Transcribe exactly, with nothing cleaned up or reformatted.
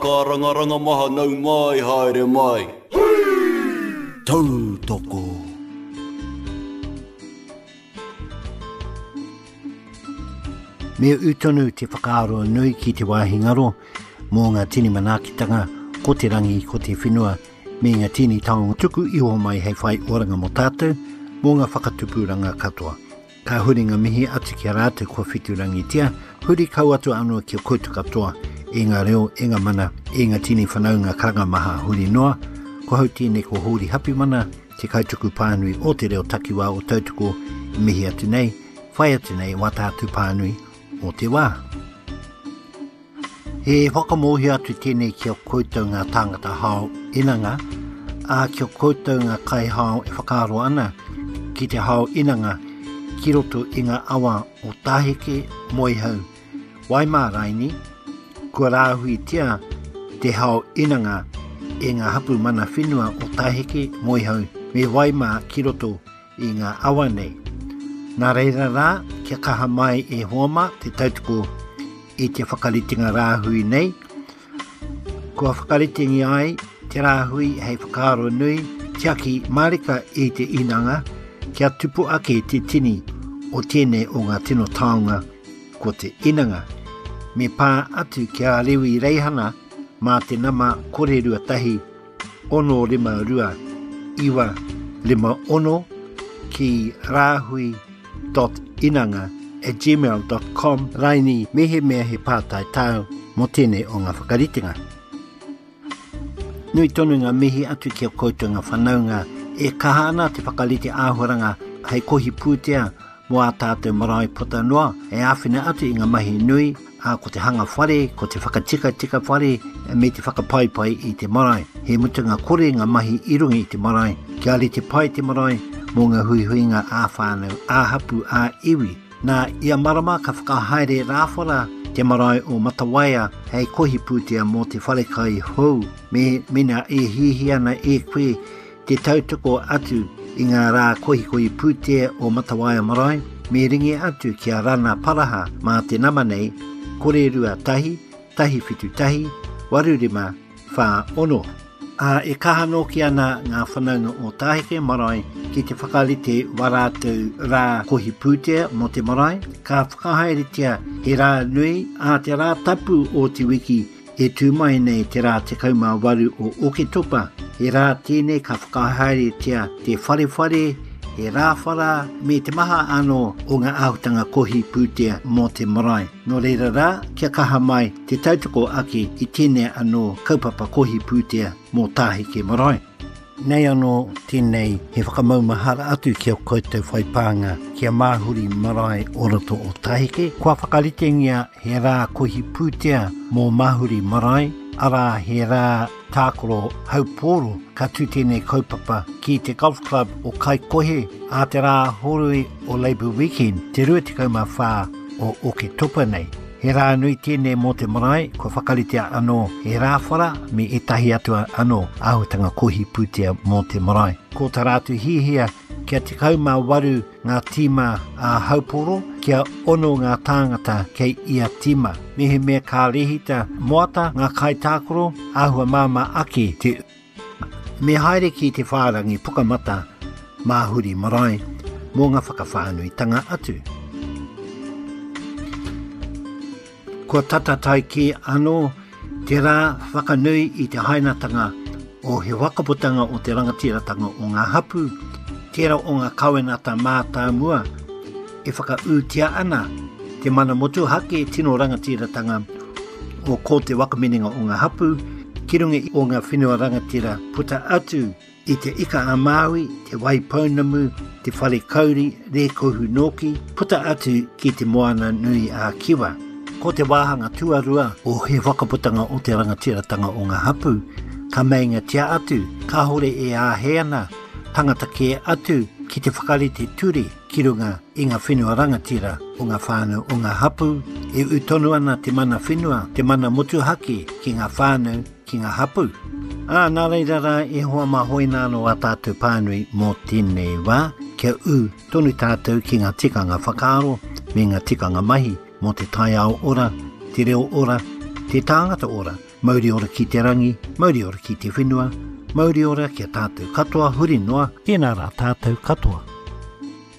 Karangaranga maha nau mai haere mai. Tau toko. Me utonu te whakaaro nui ki te wāhingaro mō ngā tini manakitanga ko te rangi ko te whenua me ngā tini taonga tuku iho mai hei whai oranga mo tātou mō ngā whakatupuranga katoa. Ka huri ngā mihi atu ki a rātou kua whiturangi tia, huri kau atu anua ki o koutu katoa, e ngā reo, e ngā mana, e ngā tini whanau ngā karanga maha huri noa, ko hau tēne ko huri hapi mana, te kautuku pānui o te reo takiwā o tautuko mihi atu nei, whai atu nei wā tātu pānui o te wā. He whakamohi atu tēnei ki o koutou ngā tāngata hao inanga, a ki o koutou ngā kai hao e whakaaro ana, ki te hao inanga, ki roto i ngā awa o tāheke moi hau. Wai mā raini, kua rāhui tia te hao inanga e ngā hapu mana whenua o tāheke moi hau, me wai mā ki roto i ngā awa nei. Nā reira rā, kia kaha mai e hoama te tautuko i te whakaritinga rāhui nei. Kua whakaritingi ai, te rāhui hei whakaaro nui, tiaki marika i te inanga, kia tupu ake te tini o tēnei o ngā tino taonga ko te inanga. Me pā atu kia rewi reihana mā te nama kore rua tahi ono lima rua iwa lima ono ki rāhui dot inanga at gmail dot com raini mehe mea he pātai tau mo tēnei o ngā whakaritinga. Nui tonu ngā mihi atu kia koutou ngā whanaunga e kaha ana te whakalite āhoranga hei kohi pūtea mo a tātou marae pota noa e āwhina atu i ngā mahi nui a ko te hanga whare, ko te whakatika tika whare me te whakapaipai i te marae. He mutu ngā kore ngā mahi irungi i te marae. Kia ali te pai te marae mo ngā hui hui ngā āwhānau, āhapu, ā iwi. Nā ia marama ka whakahaere rāwhara te marae o Matawaia hei kohi pūtea mo te wharekai hou. Me mina e hihi ana e koe te tautoko atu i ngā rā kohi kohi pūtea o Matawaia marae. Me ringi atu ki a rana paraha mā te nama nei, kore rua tahi, tahi whitu tahi, warurima, whā ono. A e kahano ki ana ngā whanaunga o tāheke marae ki te whakalite warātou rā kohi pūtea mo te marae. Ka whakahaeretia he rā nui a te rā tapu o te wiki e tūmai nei te rā te kaumā waru o Oketopa. He rā tēnei ka whakahaeretia te whare whare, he rāwhara me te maha ano o ngā āhutanga kohi pūtea mo te marae. Nō reira rā, kia kaha mai te tautoko ake i tēnei ano kaupapa kohi pūtea mo tāheke marae. Nei anō tēnei he whakamaumahara atu ki o koutou whaipānga kia māhuri marae o roto o tāheke. Kua whakaritengia he rā kohi pūtea mo māhuri marae, ara he rā tākoro hauporo ka tū tēnei kaupapa ki te Golf Club o Kaikohe a te rā horui o Labour Weekend te rua te kaumā whā o Oketopa nei. He rā nui tēnei mō te marae, kua whakaritea anō he rāwhara me e tahi atua anō āhutanga kohi pūtea mō te marae. Ko tā rātu hihia kia te kaumā waru ngā tīma a hauporo, kia ono ngā tāngata kei ia tīma. Mehe mea kā rehita moata ngā kai tākoro, āhua māma ake te me haere ki te whārangi pukamata māhuri marae mō ngā whakawhānui tanga atu. Kua tatatai ki anō te rā whakanui i te hainatanga o he wakaputanga o te rangatiratanga o ngā hapu, tērā o ngā kawenata mātā mua, e whakautia ana te mana motu hake tino rangatiratanga o ko te wakamininga o ngā hapu, kirungi o ngā whenua rangatira puta atu i te ika a Māui, te waipaunamu, te whare kauri, re kohu noki, puta atu ki te moana nui a Kiwa. Ko te wāhanga tuarua o he wakaputanga o te rangatiratanga o ngā hapu, ka meinga tia atu, ka hore e a heana, tangata ke atu ki te whakarite turi ki runga i ngā whenua rangatira o ngā whānau o ngā hapu, e utonu ana te mana whenua, te mana motuhake ki ngā whānau ki ngā hapu. Ā, nā reira rā e hoa ma hoina anō a tātou pānui mō tēnei wā, kia u tonu tātou ki ngā tikanga whakaaro me ngā tikanga mahi mō te tai ao ora, te reo ora, te tāngata ora, Mauri ora ki te rangi, mauri ora ki te whenua, mauri ora ki a tātou katoa huri noa, tēnā rā tātou katoa.